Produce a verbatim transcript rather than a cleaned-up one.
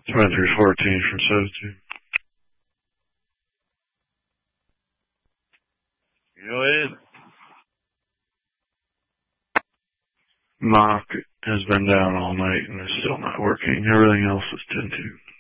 Went through fourteen from seventeen. Go ahead. Mock has been down all night and is still not working. Everything else is ten two.